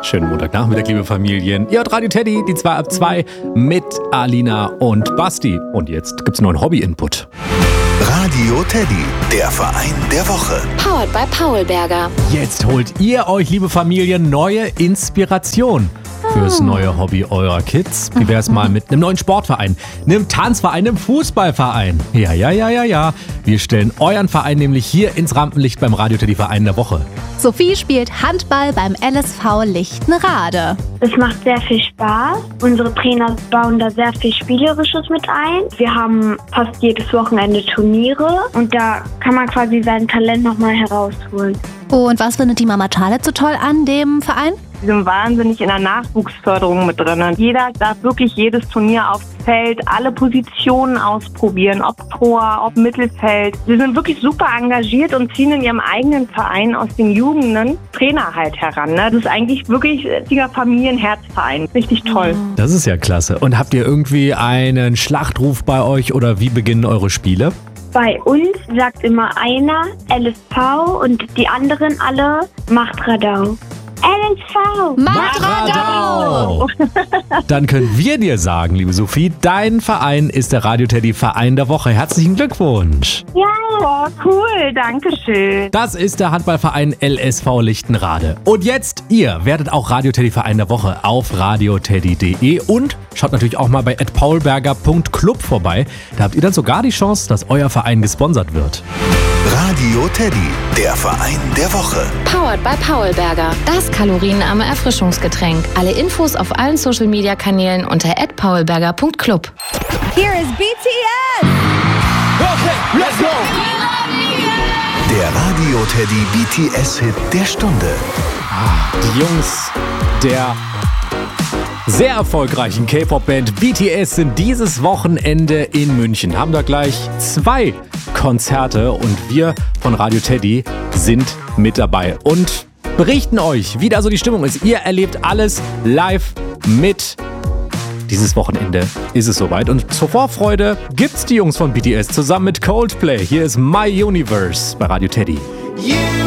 Schönen Montagnachmittag, liebe Familien. Ihr hört Radio Teddy, die 2 ab 2 mit Alina und Basti. Und jetzt gibt's noch einen Hobby-Input. Radio Teddy, der Verein der Woche. Powered by Paulberger. Jetzt holt ihr euch, liebe Familien, neue Inspiration fürs neue Hobby eurer Kids. Wie wär's mal mit einem neuen Sportverein, einem Tanzverein, einem Fußballverein? Ja. Wir stellen euren Verein nämlich hier ins Rampenlicht beim Radio Teddy Verein der Woche. Sophie spielt Handball beim LSV Lichtenrade. Es macht sehr viel Spaß. Unsere Trainer bauen da sehr viel Spielerisches mit ein. Wir haben fast jedes Wochenende Turniere und da kann man quasi sein Talent nochmal herausholen. Und was findet die Mama Charlotte so toll an dem Verein? Wir sind wahnsinnig in der Nachwuchsförderung mit drin. Jeder darf wirklich jedes Turnier aufs Feld, alle Positionen ausprobieren, ob Tor, ob Mittelfeld. Sie sind wirklich super engagiert und ziehen in ihrem eigenen Verein aus den Jugenden Trainer halt heran. Das ist eigentlich wirklich ein richtiger Familienherzverein. Richtig toll. Das ist ja klasse. Und habt ihr irgendwie einen Schlachtruf bei euch oder wie beginnen eure Spiele? Bei uns sagt immer einer LSV und die anderen alle macht Radau. LSV! Macht Radau! Dann können wir dir sagen, liebe Sophie, dein Verein ist der Radio Teddy Verein der Woche. Herzlichen Glückwunsch! Ja, cool, danke schön. Das ist der Handballverein LSV Lichtenrade. Und jetzt, ihr werdet auch Radio Teddy Verein der Woche auf radioteddy.de und schaut natürlich auch mal bei @paulberger.club vorbei. Da habt ihr dann sogar die Chance, dass euer Verein gesponsert wird. Radio Teddy, der Verein der Woche. Powered by Paulberger. Das kalorienarme Erfrischungsgetränk. Alle Infos auf allen Social-Media-Kanälen unter @paulberger.club. Here is BTS! Okay, let's go! Der Radio Teddy BTS-Hit der Stunde. Die Jungs der sehr erfolgreichen K-Pop-Band BTS sind dieses Wochenende in München. Haben da gleich 2 Konzerte und wir von Radio Teddy sind mit dabei und berichten euch, wie da so die Stimmung ist. Ihr erlebt alles live mit. Dieses Wochenende ist es soweit und zur Vorfreude gibt's die Jungs von BTS zusammen mit Coldplay. Hier ist My Universe bei Radio Teddy.